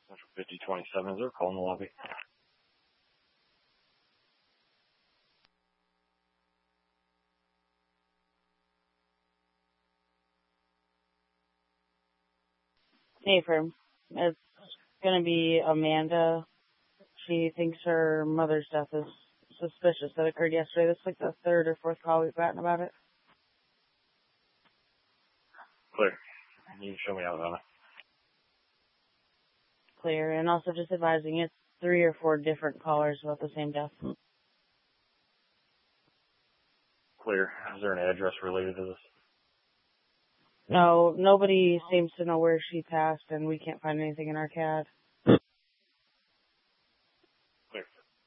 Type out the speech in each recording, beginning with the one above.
Central 5027, is there a call in the lobby? Hey, firm. It's going to be Amanda. She thinks her mother's death is suspicious. That occurred yesterday. That's like the third or fourth call we've gotten about it. Clear. You can show me out on it. Clear. And also just advising it's 3 or 4 different callers about the same death. Clear. Is there an address related to this? No, nobody seems to know where she passed, and we can't find anything in our CAD. Clear.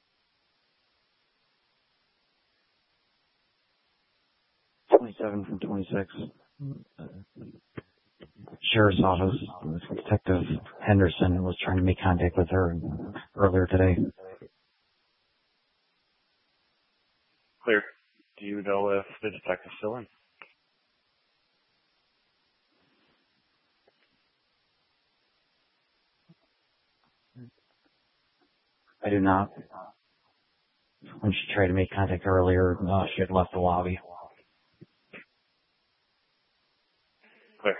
'27 from 26. Sheriff's Office. Detective Henderson was trying to make contact with her earlier today. Clear. Do you know if the detective's still in? I do not. When she tried to make contact earlier, she had left the lobby. Clear.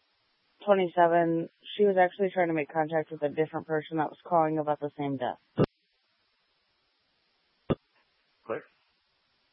27, she was actually trying to make contact with a different person that was calling about the same death.